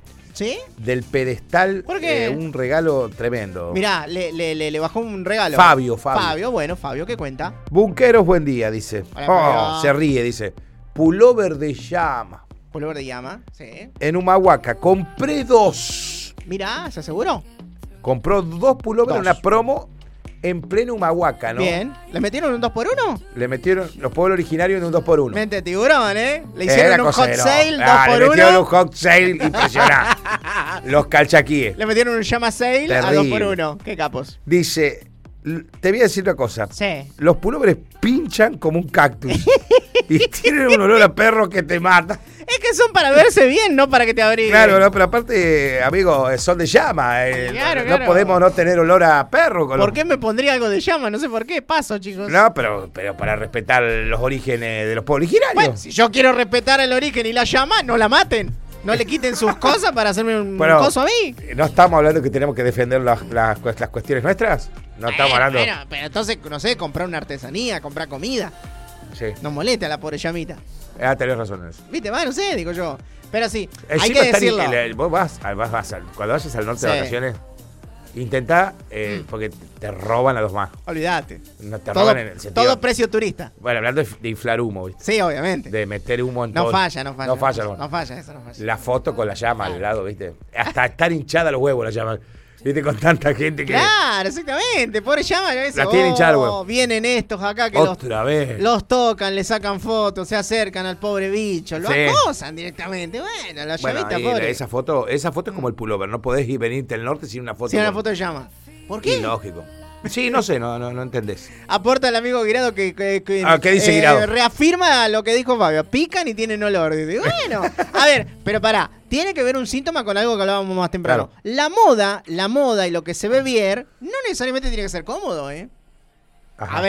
pedestal. ¿Por qué? Un regalo tremendo. Mirá, le bajó un regalo. Fabio. Fabio, ¿qué cuenta? Bunqueros, buen día, dice. Hola, se ríe, dice. Pullover de llama. Pullover de llama, sí. En Humahuaca. Compré 2. Mirá, ¿se aseguró? Compró 2 pullovers en una promo en pleno Humahuaca, ¿no? Bien. ¿Le metieron un 2x1? Le metieron los pueblos originarios en un 2x1. Mente tiburón, ¿eh? Le hicieron un hot sale 2x1. Le metieron un hot sale impresionante. Los calchaquíes. Le metieron un llama sale a 2x1. Qué capos. Dice, te voy a decir una cosa. Sí. Los pullovers pinchan como un cactus. Y tienen un olor a perro que te mata. Es que son para verse bien, no para que te abriguen. Claro, no, pero aparte, amigo, son de llama. Claro. No podemos no tener olor a perro. ¿Por qué me pondría algo de llama? No sé por qué. Paso, chicos. No, pero para respetar los orígenes de los pueblos originarios. Bueno, si yo quiero respetar el origen y la llama, no la maten. No le quiten sus cosas para hacerme un coso a mí. ¿No estamos hablando que tenemos que defender las cuestiones nuestras? No estamos hablando... Bueno, pero entonces, no sé, comprar una artesanía, comprar comida. Sí. No moleste a la pobre llamita. Tenés razón en eso. Viste, no sé, digo yo. Pero sí, hay que decirlo. Vos vas cuando vayas al norte de vacaciones, intentá, porque te roban a los más. Olvídate. No te roban en el sentido. Todo precio turista. Bueno, hablando de inflar humo, ¿viste? Sí, obviamente. De meter humo en todo. No falla. No falla. La foto con la llama al lado, ¿viste? Hasta estar hinchada los huevos la llama. ¿Viste? Con tanta gente que... Claro, exactamente. Pobre llama. La tienen hinchada el huevo. Vienen estos acá que vez. Los tocan, le sacan fotos, se acercan al pobre bicho, lo acosan directamente. Bueno, la llamita pobre. Esa foto es como el pullover. No podés ir venirte al norte sin una foto. Sin una foto de llama. ¿Por qué? Ilógico. Sí, no sé, no entendés. Aporta el amigo Guirado que ¿qué dice Guirado? Reafirma lo que dijo Fabio. Pican y tienen olor. Dice, bueno, a ver, pero pará. Tiene que ver un síntoma con algo que hablábamos más temprano. Claro. La moda y lo que se ve bien no necesariamente tiene que ser cómodo, ¿eh? Ajá. A ver,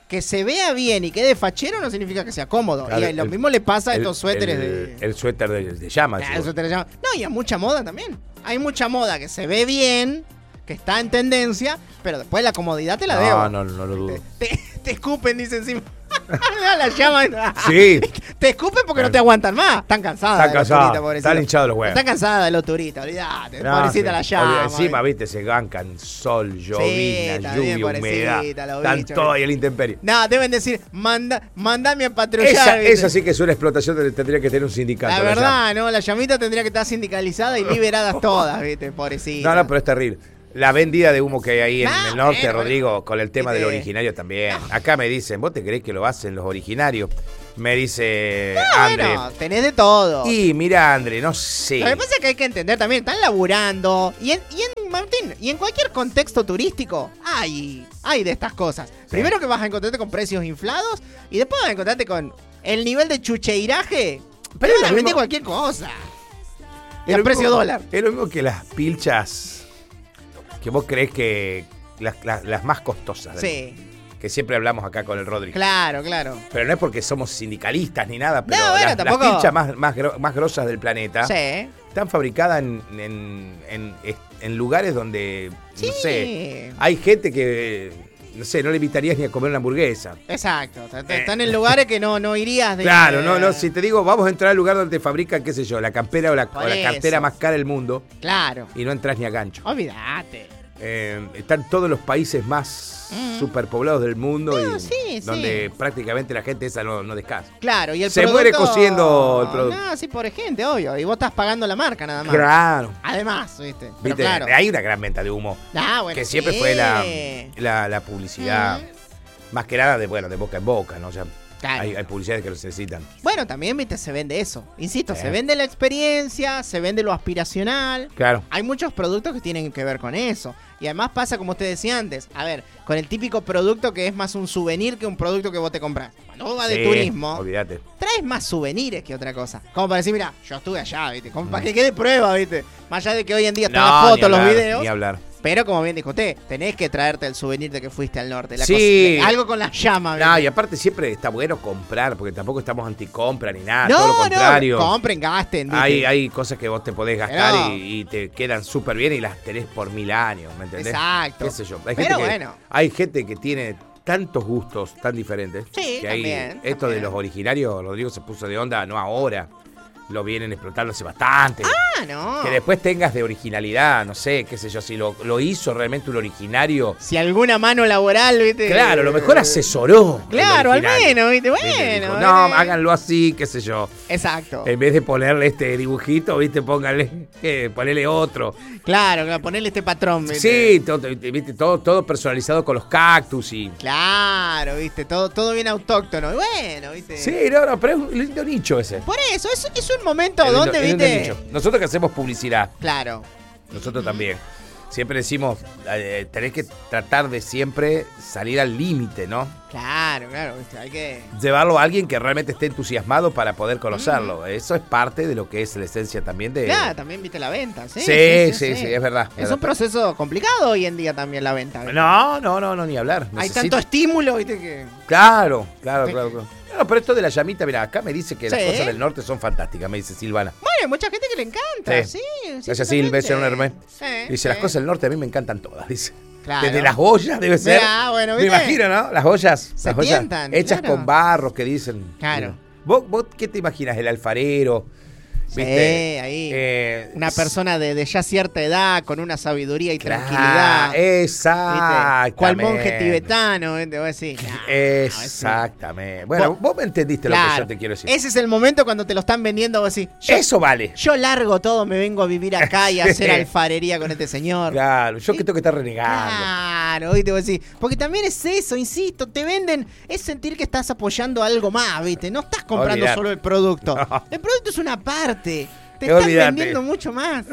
que se vea bien y quede fachero no significa que sea cómodo. Claro, y lo mismo le pasa a estos suéteres el suéter de llama. El suéter de llama. No, y a mucha moda también. Hay mucha moda que se ve bien, que está en tendencia, pero después la comodidad te la debo. No lo dudo. Te escupen, dicen encima. La llama. Sí. Te escupen porque no te aguantan más. Están cansadas. Están hinchados los huevos. Están cansadas de los turistas, olvídate. Pobrecita la llama. Encima, viste, se bancan sol, llovina, lluvia, humedad. Están todos ahí a la intemperie. No, deben decir, mandame a patrullar. Esa sí que es una explotación donde tendría que tener un sindicato. La verdad, ¿no? La llamita tendría que estar sindicalizada y liberadas todas, viste, pobrecita. No, pero es terrible. La vendida de humo que hay ahí en el norte, Rodrigo, con el tema del originario también. Acá me dicen, ¿vos te creés que lo hacen los originarios? Me dice André. Bueno, tenés de todo. Y mira, André, no sé. Lo que pasa es que hay que entender también, están laburando. Y en cualquier contexto turístico hay de estas cosas. Sí. Primero que vas a encontrarte con precios inflados y después vas a encontrarte con el nivel de chucheiraje. Pero realmente cualquier cosa. Y el precio dólar. Es lo mismo que las pilchas que vos creés que las más costosas. Sí. Que siempre hablamos acá con el Rodri. Claro. Pero no es porque somos sindicalistas ni nada, pero tampoco. Las pilchas más grosas del planeta están fabricadas en lugares donde, no sé, hay gente que, no sé, no le invitarías ni a comer una hamburguesa. Exacto. Están en lugares que no irías. Claro, no. Si te digo, vamos a entrar al lugar donde te fabrican, qué sé yo, la campera o la cartera más cara del mundo. Claro. Y no entras ni a gancho. Olvídate. Están todos los países más superpoblados del mundo donde prácticamente la gente esa no descansa. Claro, y el se producto muere cociendo el producto. No, sí, por gente, obvio. Y vos estás pagando la marca nada más. Claro. Además, ¿viste? Pero claro. Hay una gran venta de humo. Bueno, que siempre fue la publicidad. Más que nada de boca en boca, ¿no? O sea, claro. Hay publicidades que lo necesitan. Bueno, también, viste, se vende eso. Insisto, se vende la experiencia, se vende lo aspiracional. Claro. Hay muchos productos que tienen que ver con eso. Y además pasa, como usted decía antes, a ver, con el típico producto que es más un souvenir que un producto que vos te comprás. Cuando vos vas de turismo, olvídate, traes más souvenirs que otra cosa. Como para decir, mira, yo estuve allá, ¿viste? Como para que quede prueba, ¿viste? Más allá de que hoy en día están las fotos, los videos. Ni hablar. Pero como bien dijo usted, tenés que traerte el souvenir de que fuiste al norte. Algo con la llama. No, y aparte siempre está bueno comprar, porque tampoco estamos anticompra ni nada, todo lo contrario. No, compren, gasten. Hay cosas que vos te podés gastar y te quedan súper bien y las tenés por 1000 años, ¿me entendés? Exacto. ¿Qué sé yo? Hay gente que tiene tantos gustos tan diferentes. Sí, que también. Esto de los originarios, Rodrigo se puso de onda, no ahora. Lo vienen explotando hace bastante. No. Que después tengas de originalidad, no sé, qué sé yo, si lo hizo realmente un originario. Si alguna mano laboral, ¿viste? Claro, a lo mejor asesoró. Claro, al menos, ¿viste? Bueno. Dijo, no, háganlo así, qué sé yo. Exacto. En vez de ponerle este dibujito, ¿viste? Ponele otro. Claro, ponerle este patrón, ¿viste? Sí, ¿viste? Todo personalizado con los cactus y... Claro, ¿viste? Todo bien autóctono. Bueno, ¿viste? Sí, pero es un lindo nicho ese. Por eso, es un momento donde, ¿viste? Nosotros que hacemos publicidad. Claro. Nosotros también. Siempre decimos, tenés que tratar de siempre salir al límite, ¿no? Claro, ¿viste? Hay que... llevarlo a alguien que realmente esté entusiasmado para poder conocerlo. Eso es parte de lo que es la esencia también de... Claro, también, ¿viste? La venta, ¿sí? Sí, es verdad. Es un proceso complicado hoy en día también la venta, ¿viste? No, ni hablar. Hay tanto estímulo, ¿viste? Que... Claro. No, pero esto de la llamita, mira, acá me dice que las cosas del norte son fantásticas, me dice Silvana. Bueno, hay mucha gente que le encanta, sí. Gracias, Sil, beso enorme. Dice, las cosas del norte a mí me encantan todas, dice. Claro. Desde las ollas debe ser. Bueno, me imagino, ¿no? Las ollas. Se tientan, hechas con barro, que dicen. Claro. ¿Vos qué te imaginas? El alfarero. ¿Viste? Ahí. Una persona de ya cierta edad, con una sabiduría y tranquilidad. Exactamente. Cual monje tibetano, ¿viste? Vos decís, exactamente. Bueno, vos me entendiste lo que yo te quiero decir. Ese es el momento cuando te lo están vendiendo, vos decís, eso vale. Yo largo todo, me vengo a vivir acá y a hacer alfarería con este señor. Claro, yo que tengo que estar renegando. Claro, ¿viste? Vos decís, porque también es eso, insisto, te venden, es sentir que estás apoyando algo más, ¿viste? No estás comprando solo el producto. No. El producto es una parte. Te están vendiendo mucho más.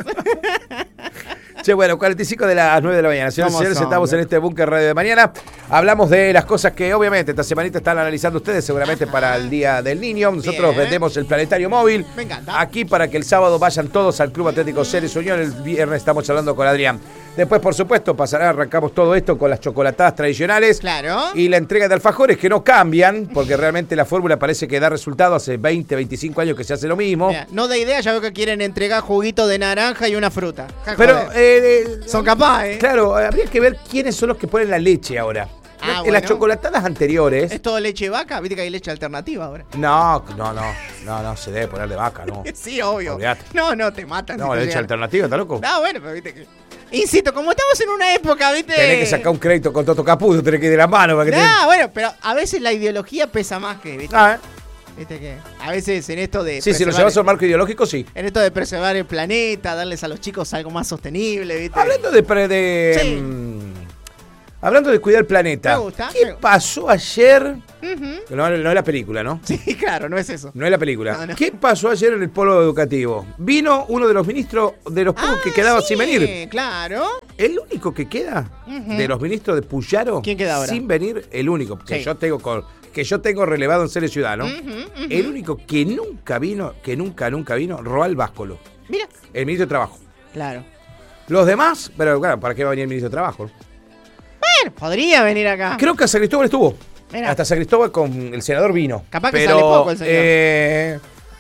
Che, bueno, 45 de las 9 de la mañana. Señores y señores, estamos en este Búnker Radio de mañana. Hablamos de las cosas que obviamente esta semanita están analizando ustedes, seguramente para el Día del Niño. Nosotros vendemos el planetario móvil. Me encanta. Aquí para que el sábado vayan todos al Club Atlético Ceres Unión. El viernes estamos hablando con Adrián. Después, por supuesto, arrancamos todo esto con las chocolatadas tradicionales. Claro. Y la entrega de alfajores que no cambian, porque realmente la fórmula parece que da resultado. Hace 20, 25 años que se hace lo mismo. Mira, no de idea, ya veo que quieren entregar juguito de naranja y una fruta. Pero son capaces. Claro, habría que ver quiénes son los que ponen la leche ahora. En las chocolatadas anteriores. ¿Es todo leche de vaca? Viste que hay leche alternativa ahora. No, se debe poner de vaca, ¿no? Sí, obvio. Olvidate. No, te matan. No, leche alternativa, ¿está loco? No, bueno, pero viste que... Insisto, como estamos en una época, viste... Tenés que sacar un crédito con Toto Caputo, tenés que ir de la mano para que bueno, pero a veces la ideología pesa más que, ¿viste? Viste que a veces en esto de... Sí, si lo llevas al marco ideológico, sí. En esto de preservar el planeta, darles a los chicos algo más sostenible, ¿viste? Hablando de cuidar el planeta, Me gusta. ¿Qué pasó ayer? No es la película, ¿no? Sí, claro, no es eso. No es la película. No. ¿Qué pasó ayer en el polo educativo? Vino uno de los ministros de los pocos que quedaba sin venir. Claro. El único que queda de los ministros de Puyaro. ¿Quién queda ahora? Sin venir, el único que yo tengo relevado en Seres Ciudadanos. El único que nunca vino, Roal Báscolo. Mira. El ministro de Trabajo. Claro. Los demás, pero claro, ¿para qué va a venir el ministro de Trabajo? Bueno, podría venir acá. Creo que a San Cristóbal estuvo. Mirá. Hasta San Cristóbal con el senador vino. Capaz que sale poco el señor.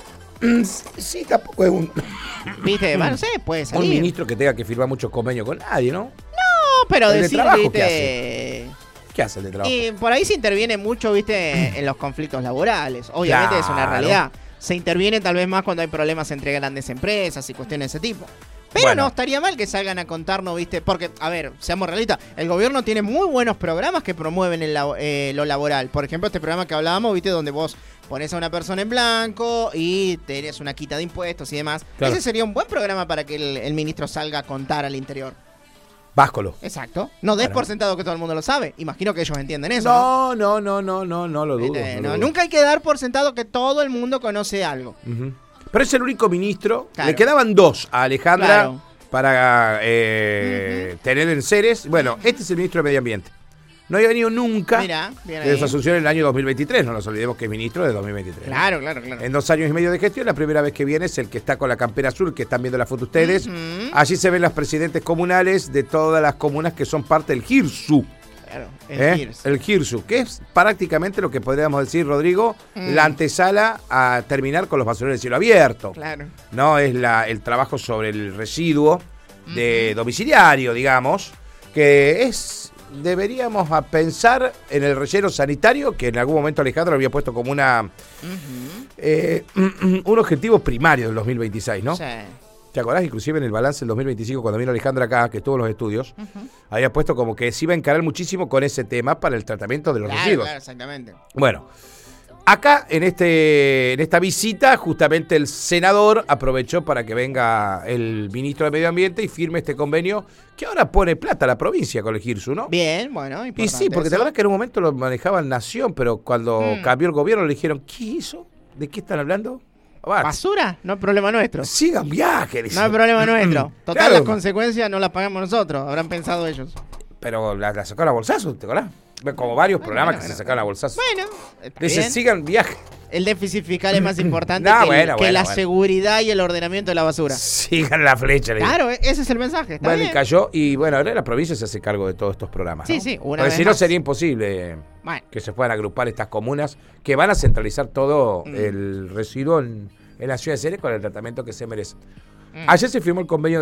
Sí, tampoco es un... ¿Viste? No sé, puede salir. Un ministro que tenga que firmar muchos convenios con nadie, ¿no? No, pero ¿El decir, de trabajo ¿viste? ¿Qué hace el de trabajo? Y por ahí se interviene mucho, ¿viste? En los conflictos laborales. Obviamente es una realidad. Se interviene tal vez más cuando hay problemas entre grandes empresas y cuestiones de ese tipo. Pero no estaría mal que salgan a contarnos, ¿viste? Porque, a ver, seamos realistas, el gobierno tiene muy buenos programas que promueven lo laboral. Por ejemplo, este programa que hablábamos, ¿viste? Donde vos pones a una persona en blanco y tenés una quita de impuestos y demás. Claro. Ese sería un buen programa para que el ministro salga a contar al interior. Báscolo. Exacto. No des por sentado que todo el mundo lo sabe. Imagino que ellos entienden eso. No lo dudo. Nunca hay que dar por sentado que todo el mundo conoce algo. Pero es el único ministro. Claro. Le quedaban dos a Alejandra para tener en Ceres. Bueno, este es el ministro de Medio Ambiente. No había venido nunca desde su asunción en el año 2023. No nos olvidemos que es ministro de 2023. Claro. En 2 años y medio de gestión, la primera vez que viene es el que está con la campera azul, que están viendo la foto ustedes. Allí se ven los presidentes comunales de todas las comunas que son parte del GIRSU. Claro, el GIRSU, que es prácticamente lo que podríamos decir, Rodrigo, la antesala a terminar con los basureros de cielo abierto. Claro. No es el trabajo sobre el residuo de domiciliario, digamos, que deberíamos pensar en el relleno sanitario, que en algún momento Alejandro había puesto como un objetivo primario del 2026, ¿no? Sí. ¿Te acordás? Inclusive en el balance del 2025, cuando vino Alejandra acá, que estuvo en los estudios, había puesto como que se iba a encarar muchísimo con ese tema para el tratamiento de los residuos. Claro, exactamente. Bueno, acá en esta visita, justamente el senador aprovechó para que venga el ministro de Medio Ambiente y firme este convenio que ahora pone plata a la provincia con el GIRSU, ¿no? Bien, bueno, importante. Y sí, porque te acordás que en un momento lo manejaba Nación, pero cuando cambió el gobierno le dijeron, ¿qué hizo? ¿De qué están hablando? ¿Basura? No es problema nuestro. Sigan viaje. No es problema nuestro. Total, las consecuencias no las pagamos nosotros. Habrán pensado ellos. Pero la sacaron a bolsazo, ¿te acordás? Como varios programas que se sacaron a bolsazo. Bueno. Dice, sigan viaje. El déficit fiscal es más importante que la seguridad y el ordenamiento de la basura. Sigan la flecha. Claro, ese es el mensaje. Está bien. Y cayó. Y bueno, ahora la provincia se hace cargo de todos estos programas, ¿no? Sí, porque si no sería imposible que se puedan agrupar estas comunas que van a centralizar todo el residuo en la ciudad de Ceres con el tratamiento que se merece. Ayer se firmó el convenio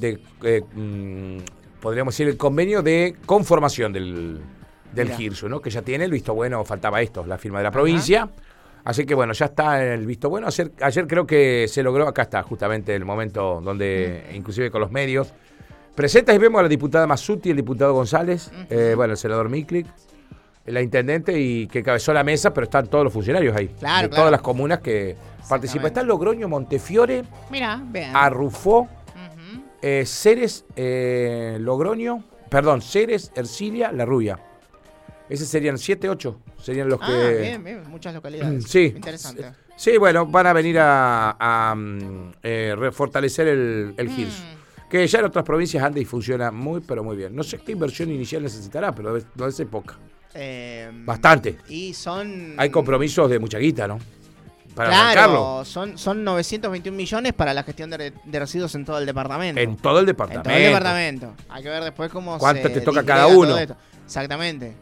podríamos decir, el convenio de conformación del GIRSU, ¿no? Que ya tiene el visto bueno, faltaba esto, la firma de la provincia. Así que bueno, ya está en el visto bueno. Ayer creo que se logró, acá está justamente el momento donde, inclusive con los medios, presentas y vemos a la diputada Mazzutti, el diputado González, el senador Miklik, la intendente y que encabezó la mesa, pero están todos los funcionarios ahí. Claro, de todas las comunas que participan. Está Logroño, Montefiore, Arrufó, Ceres, Logroño, Ceres, Ercilia, La Rubia. Esos serían 7, 8. Serían los que... Bien, muchas localidades. Sí. Interesante. Sí, bueno, van a venir a refortalecer el GIRSU. Que ya en otras provincias anda y funciona muy, pero muy bien. No sé qué inversión inicial necesitará, pero debe ser poca. Bastante. Y son... Hay compromisos de mucha guita, ¿no? arrancarlo. Son 921 millones para la gestión de residuos en todo el departamento. En todo el departamento. En todo el departamento. Hay que ver después cómo ¿cuánto te toca cada uno? Exactamente.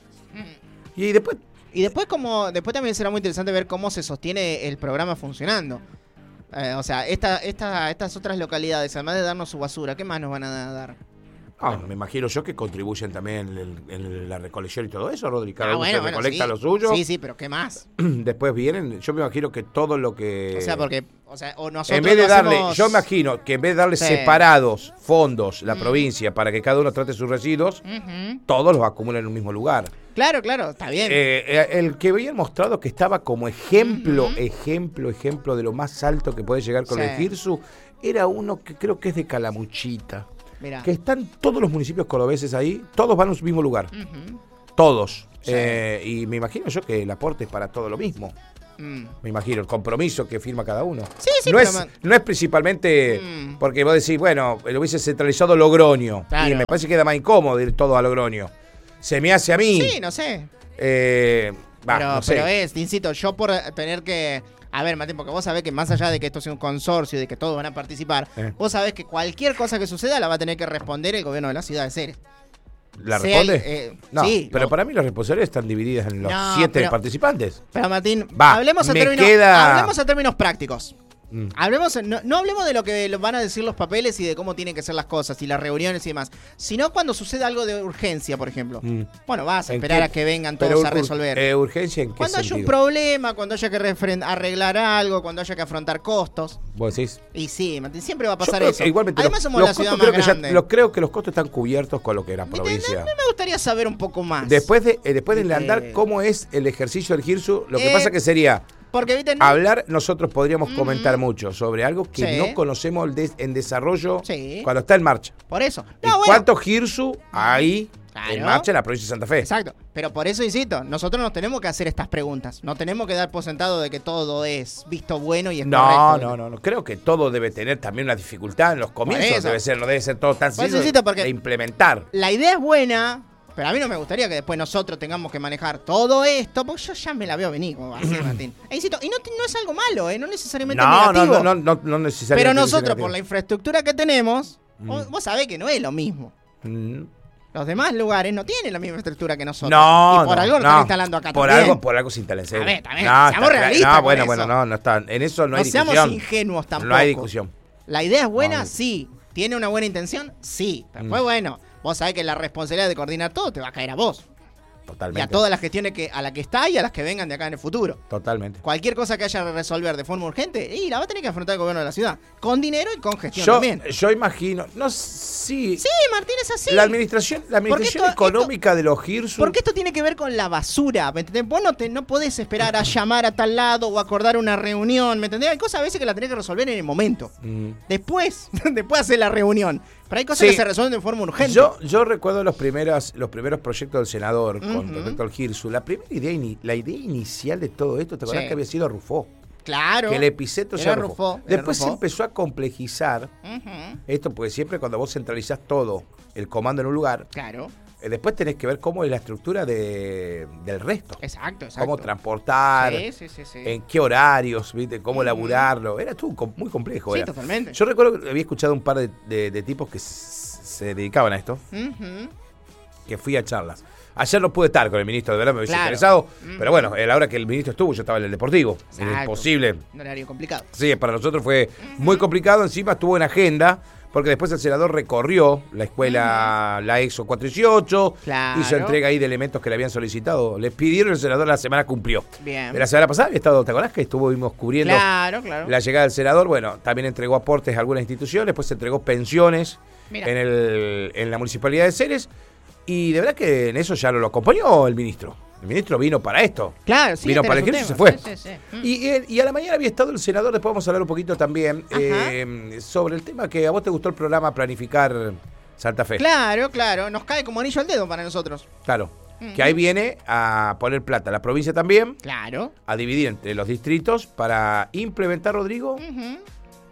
Y después... después también será muy interesante ver cómo se sostiene el programa funcionando. O sea, estas otras localidades, además de darnos su basura, ¿qué más nos van a dar? Me imagino yo que contribuyen también en la recolección y todo eso, Rodri. Cada uno se recolecta lo suyo. Sí, pero ¿qué más? Después vienen, yo me imagino que todo lo que... O nosotros en vez de darle, yo imagino que en vez de darle separados fondos la provincia para que cada uno trate sus residuos, todos los acumulan en un mismo lugar. Claro, está bien. El que habían mostrado que estaba como ejemplo de lo más alto que puede llegar con el GIRSU, era uno que creo que es de Calamuchita. Mirá. Que están todos los municipios cordobeses ahí, todos van a un mismo lugar. Todos. Sí. Y me imagino yo que el aporte es para todo lo mismo. Me imagino, el compromiso que firma cada uno. Sí, no es principalmente porque vos decís, bueno, lo hubiese centralizado Logroño. Claro. Y me parece que queda más incómodo ir todo a Logroño. Se me hace a mí. Sí, no sé. No sé. Pero insisto, yo por tener que... A ver, Martín, porque vos sabés que más allá de que esto sea un consorcio y de que todos van a participar, vos sabés que cualquier cosa que suceda la va a tener que responder el gobierno de la ciudad de Ceres. ¿La responde? No, sí, pero para mí las responsabilidades están divididas en los 7 participantes. Pero Martín, hablemos a términos prácticos. No hablemos de lo que van a decir los papeles y de cómo tienen que ser las cosas y las reuniones y demás, sino cuando sucede algo de urgencia, por ejemplo. Bueno, vas a esperar a que vengan todos a resolver. ¿Urgencia en qué cuando sentido? haya un problema, cuando haya que arreglar algo, cuando haya que afrontar costos. ¿Vos decís? Y sí, Martín, siempre va a pasar eso. Igualmente, además somos la ciudad más grande. Creo que los costos están cubiertos con lo que era provincia. Me gustaría saber un poco más. Después de enlandar cómo es el ejercicio del GIRSU, lo que pasa que sería... Porque, ¿viste? Hablar, nosotros podríamos comentar mucho sobre algo que no conocemos en desarrollo cuando está en marcha. Por eso. ¿Cuántos GIRSU hay en marcha en la provincia de Santa Fe? Exacto. Pero por eso, insisto, nosotros nos tenemos que hacer estas preguntas. No tenemos que dar por sentado de que todo es visto bueno y es correcto. No. Creo que todo debe tener también una dificultad en los comienzos. No debe ser todo tan sencillo de implementar. La idea es buena. Pero a mí no me gustaría que después nosotros tengamos que manejar todo esto, porque yo ya me la veo venir, como va a decir Martín. Insisto, y no es algo malo, no necesariamente negativo. No necesariamente. Pero nosotros, por la infraestructura que tenemos, vos sabés que no es lo mismo. Los demás lugares no tienen la misma estructura que nosotros. Y por algo lo están instalando acá también. Por algo se instala en serio. A ver, también. Seamos realistas. No están. En eso no hay discusión. No seamos ingenuos tampoco. No hay discusión. La idea es buena, sí. ¿Tiene una buena intención? Sí. Después, bueno... Vos sabés que la responsabilidad de coordinar todo te va a caer a vos. Totalmente. Y a todas las gestiones a las que está y a las que vengan de acá en el futuro. Totalmente. Cualquier cosa que haya que resolver de forma urgente, la va a tener que afrontar el gobierno de la ciudad. Con dinero y con gestión también. Yo imagino, sí. Sí, Martín, es así. La administración económica de los GIRSU. Porque esto tiene que ver con la basura, ¿me entendés? Vos no podés esperar a llamar a tal lado o acordar una reunión, ¿me entendés? Hay cosas a veces que la tenés que resolver en el momento. Después hacer la reunión. Pero hay cosas que se resuelven de forma urgente. Yo recuerdo los primeros proyectos del senador con respecto al GIRSU. La idea inicial de todo esto, ¿te acordás que había sido Rufó? Claro. Que el epicentro sea Rufó. Después se empezó a complejizar esto, porque siempre cuando vos centralizás todo el comando en un lugar, claro, después tenés que ver cómo es la estructura del resto. Exacto. Cómo transportar, en qué horarios, ¿viste? Cómo laburarlo. Era todo muy complejo. Sí, totalmente. Yo recuerdo que había escuchado un par de tipos que se dedicaban a esto, que fui a charlas. Ayer no pude estar con el ministro, de verdad me hubiese interesado, pero bueno, a la hora que el ministro estuvo yo estaba en el Deportivo. Era imposible. Un horario complicado. Sí, para nosotros fue muy complicado, encima estuvo en agenda, porque después el senador recorrió la escuela, la EXO 418, hizo entrega ahí de elementos que le habían solicitado. Les pidieron, el senador la semana cumplió. Bien. De la semana pasada había estado, ¿te acordás que estuvimos cubriendo la llegada del senador? Bueno, también entregó aportes a algunas instituciones, después se entregó pensiones en la municipalidad de Ceres. Y de verdad que en eso ya lo acompañó el ministro. El ministro vino para esto. Claro, sí. Vino para el ejército y se fue. Sí. Y a la mañana había estado el senador, después vamos a hablar un poquito también sobre el tema que a vos te gustó el programa Planificar Santa Fe. Claro. Nos cae como anillo al dedo para nosotros. Claro. Que ahí viene a poner plata la provincia también. Claro. A dividir entre los distritos para implementar, Rodrigo,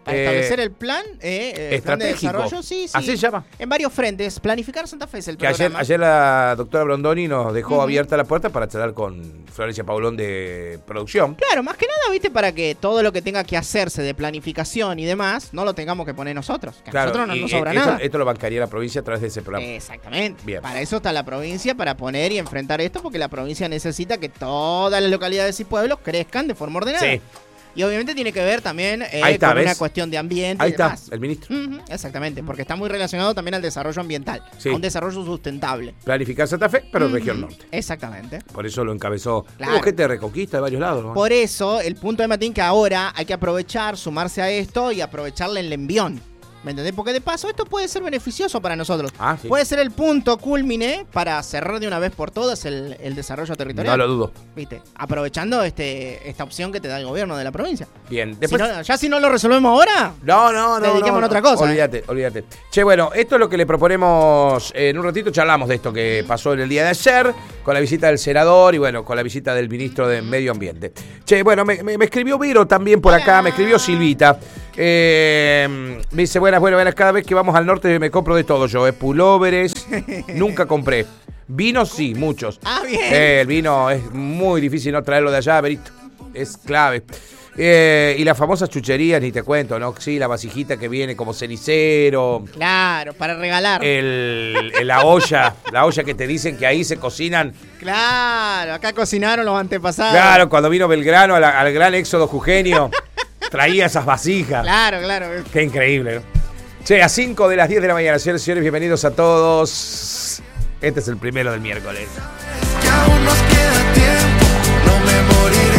Para establecer el plan estratégico. Plan de desarrollo, sí. ¿Así se llama? En varios frentes. Planificar Santa Fe es el que programa. ayer la doctora Brondoni nos dejó abierta la puerta para charlar con Florencia Paulón de producción. Claro, más que nada, viste, para que todo lo que tenga que hacerse de planificación y demás, no lo tengamos que poner nosotros. Que claro, a nosotros no nos sobra nada. Esto lo bancaría la provincia a través de ese programa. Exactamente. Bien. Para eso está la provincia, para poner y enfrentar esto, porque la provincia necesita que todas las localidades y pueblos crezcan de forma ordenada. Sí. Y obviamente tiene que ver también está, con ¿ves? una cuestión de ambiente. Ahí y demás. está, el ministro. Exactamente, porque está muy relacionado también al desarrollo ambiental, Sí. a un desarrollo sustentable. Planificar Santa Fe, pero región norte. Exactamente. Por eso lo encabezó. Claro. Hubo gente de Reconquista de varios lados, ¿no? Por eso, el punto de Matín que ahora hay que aprovechar, sumarse a esto y aprovecharle el envión. ¿Me entendés? Porque de paso esto puede ser beneficioso para nosotros. Sí. Puede ser el punto culmine para cerrar de una vez por todas el desarrollo territorial. No lo dudo. ¿Viste? Aprovechando esta opción que te da el gobierno de la provincia. Bien. Después... Si no lo resolvemos ahora, No. dediquémonos a otra cosa. Olvídate. Che, bueno, esto es lo que le proponemos. En un ratito charlamos de esto que pasó en el día de ayer, con la visita del senador y bueno, con la visita del ministro de Medio Ambiente. Che, bueno, me escribió Viro también por acá, me escribió Silvita. Me dice, buenas, cada vez que vamos al norte me compro de todo yo, pulóveres, nunca compré. Vinos sí, muchos. Bien. El vino es muy difícil no traerlo de allá, Berito, es clave. Y las famosas chucherías, ni te cuento, ¿no? Sí, la vasijita que viene como cenicero. Claro, para regalar. La olla que te dicen que ahí se cocinan. Claro, acá cocinaron los antepasados. Claro, cuando vino Belgrano al gran éxodo jujeño, traía esas vasijas. Claro. Qué increíble, ¿no? Che, a 5 de las 10 de la mañana, señores y señores, bienvenidos a todos. Este es el primero del miércoles. Que aún nos queda tiempo, no me moriré.